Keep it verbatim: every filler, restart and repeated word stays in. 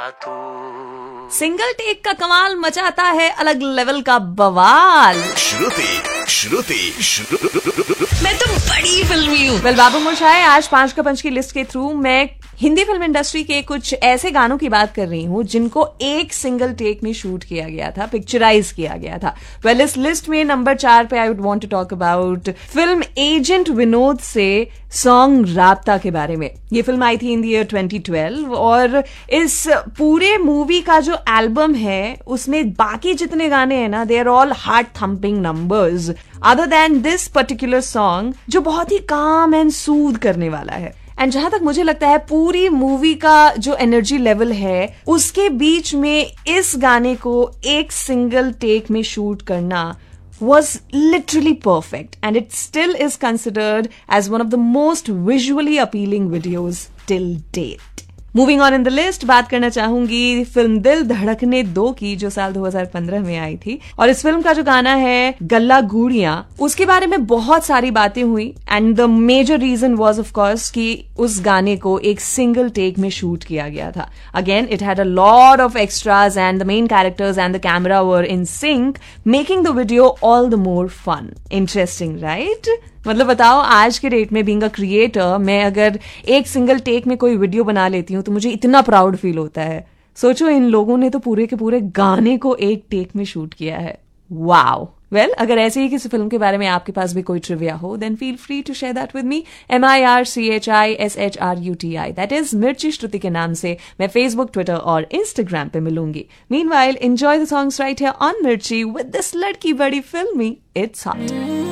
तू। Single take का कमाल मचाता है अलग लेवल का बवाल। श्रुति श्रुति श्रुति मैं तो बड़ी फिल्मी हूँ। वेल बाबू मोशाय, आज पांच का पंच की लिस्ट के थ्रू मैं हिंदी फिल्म इंडस्ट्री के कुछ ऐसे गानों की बात कर रही हूँ जिनको एक सिंगल टेक में शूट किया गया था, पिक्चराइज किया गया था। वेल well, इस लिस्ट में नंबर चार पे I would want to talk about film agent Vinod से सॉन्ग राब्ता के बारे में। ये फिल्म आई थी in the year twenty twelve और इस पूरे मूवी का जो एल्बम है उसमें बाकी जितने गाने हैं ना, they are all heart thumping numbers other than this particular song जो बहुत ही काम एंड सूद करने वाला है। एंड जहां तक मुझे लगता है पूरी मूवी का जो एनर्जी लेवल है उसके बीच में इस गाने को एक सिंगल टेक में शूट करना was literally perfect, and it still is considered as one of the most visually appealing videos till date. Moving on in the list, बात करना चाहूंगी फिल्म दिल धड़कने दो की जो साल दो हज़ार पंद्रह में आई थी। और इस फिल्म का जो गाना है गल्ला गूड़ियां, उसके बारे में बहुत सारी बातें हुई and the major reason was of course कि उस गाने को एक सिंगल टेक में शूट किया गया था। Again it had a lot of extras and the main characters and the camera were in sync, making the video all the more fun. Interesting right? मतलब बताओ, आज के डेट में बीइंग अ क्रिएटर मैं अगर एक सिंगल टेक में कोई वीडियो बना लेती हूँ तो मुझे इतना प्राउड फील होता है। सोचो, इन लोगों ने तो पूरे के पूरे गाने को एक टेक में शूट किया है। वाओ। वेल well, अगर ऐसे ही किसी फिल्म के बारे में आपके पास भी कोई ट्रिविया हो then feel free to share that with me. M I R C H I S H R U T I, that is मिर्ची श्रुति के नाम से मैं फेसबुक, ट्विटर और इंस्टाग्राम पे मिलूंगी। Meanwhile enjoy the songs right here on मिर्ची with this लड़की बड़ी फिल्मी, इट्स हॉट।